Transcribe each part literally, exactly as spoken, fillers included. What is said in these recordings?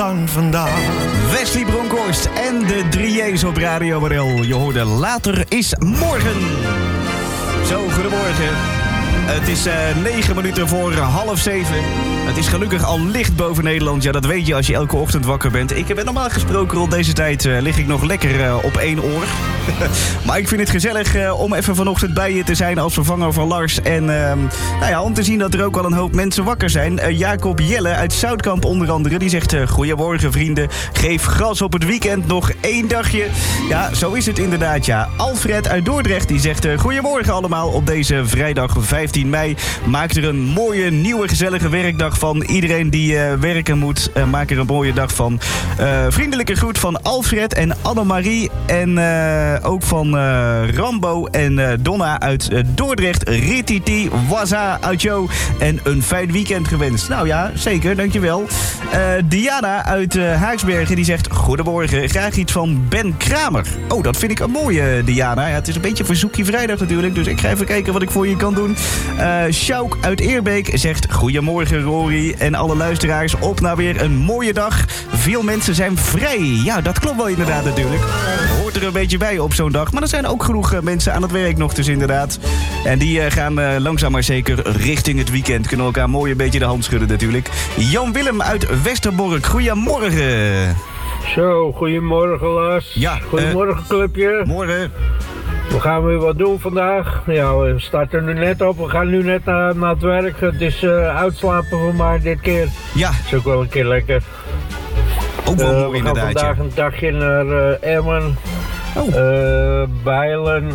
dan vandaag. Wesley Bronkhorst en de drie J's op Radio Barel. Je hoorde later is morgen. Zo, goedemorgen. Het is uh, negen minuten voor half zeven. Het is gelukkig al licht boven Nederland. Ja, dat weet je als je elke ochtend wakker bent. Ik heb normaal gesproken rond deze tijd uh, lig ik nog lekker uh, op één oor. Maar ik vind het gezellig uh, om even vanochtend bij je te zijn als vervanger van Lars. En uh, nou ja, om te zien dat er ook al een hoop mensen wakker zijn. Uh, Jacob Jelle uit Zoutkamp onder andere. Die zegt, uh, goedemorgen vrienden. Geef gas op het weekend nog één dagje. Ja, zo is het inderdaad, ja. Alfred uit Dordrecht die zegt, uh, goedemorgen allemaal op deze vrijdag vijftien mei. Maak er een mooie, nieuwe, gezellige werkdag van. Iedereen die uh, werken moet, uh, maak er een mooie dag van. Uh, vriendelijke groet van Alfred en Annemarie. En uh, ook van uh, Rambo en uh, Donna uit uh, Dordrecht. Rititi, Waza, Autjo. En een fijn weekend gewenst. Nou ja, zeker, dankjewel. Uh, Diana uit uh, Haaksbergen die zegt, goedemorgen, graag iets van Ben Kramer. Oh, dat vind ik een mooie, Diana. Ja, het is een beetje verzoekje vrijdag natuurlijk, dus ik ga even kijken wat ik voor je kan doen. Uh, Sjouk uit Eerbeek zegt, goedemorgen Rory en alle luisteraars, op naar weer een mooie dag. Veel mensen zijn vrij. Ja, dat klopt wel inderdaad natuurlijk. Hoort er een beetje bij op zo'n dag. Maar er zijn ook genoeg uh, mensen aan het werk nog dus inderdaad. En die uh, gaan uh, langzaam maar zeker richting het weekend. Kunnen elkaar mooi een beetje de hand schudden natuurlijk. Jan Willem uit Westerbork, goedemorgen. Zo, goedemorgen Lars. Ja, goedemorgen uh, clubje. Morgen. We gaan weer wat doen vandaag. Ja, we starten er net op. We gaan nu net naar, naar het werk. Het is uh, uitslapen voor mij dit keer. Ja. Dat is ook wel een keer lekker. Ook wel uh, mooi inderdaad. We gaan vandaag ja. een dagje naar uh, Emmen. Oh. Uh, Bijlen,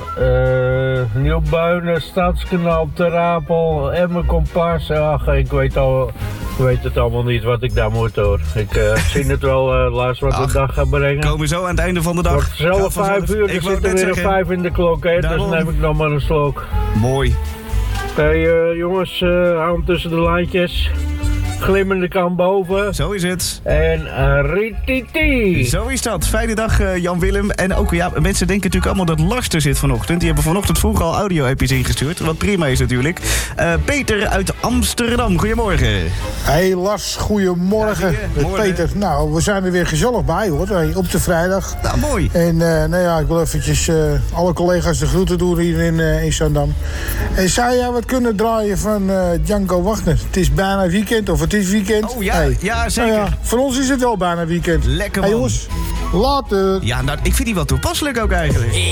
uh, Nieuwbuinen, Stadskanaal, Terapel, Emmen, Kompas. Ach, ik weet, al, ik weet het allemaal niet wat ik daar moet hoor. Ik uh, zie het wel, uh, Lars, wat Ach, de dag gaat brengen. Komen zo aan het einde van de dag. Het wordt zelf vijf uur, er zit er weer een vijf in de klok, hè, dus dan heb ik nog maar een slok. Mooi. Oké, okay, uh, jongens, uh, hou hem tussen de lijntjes. Glimmende kant boven. Zo is het. En uh, rititi. Zo is dat. Fijne dag, uh, Jan Willem. En ook, ja, mensen denken natuurlijk allemaal dat Lars er zit vanochtend. Die hebben vanochtend vroeg al audio-appjes ingestuurd. Wat prima is natuurlijk. Uh, Peter uit Amsterdam, goedemorgen. Hey Lars, goedemorgen. Ja, morgen. Peter, nou, we zijn er weer gezellig bij hoor, op de vrijdag. Nou, mooi. En uh, nou ja, ik wil eventjes uh, alle collega's de groeten doen hier in, uh, in Zandam. En zou jij wat kunnen draaien van uh, Django Wagner? Het is bijna weekend, of het is weekend. Oh ja, hey. ja zeker. Nou ja, voor ons is het wel bijna weekend. Lekker man. Hey jongens, later. Ja, nou, ik vind die wel toepasselijk ook eigenlijk.